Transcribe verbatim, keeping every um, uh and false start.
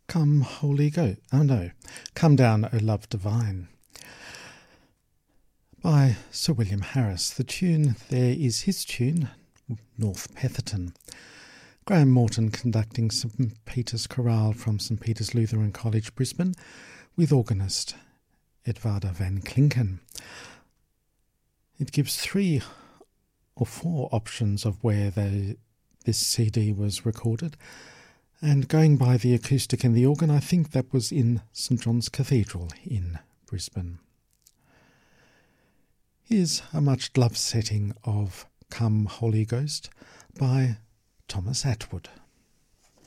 Come Holy Ghost, oh no, Come Down, O Love Divine, by Sir William Harris. The tune there is his tune, North Petherton. Graham Morton conducting St Peter's Chorale from St Peter's Lutheran College, Brisbane, with organist Edvarda van Klinken. It gives three or four options of where they, this C D was recorded, and going by the acoustic and the organ, I think that was in St John's Cathedral in Brisbane. Here's a much-loved setting of Come Holy Ghost by Thomas Attwood.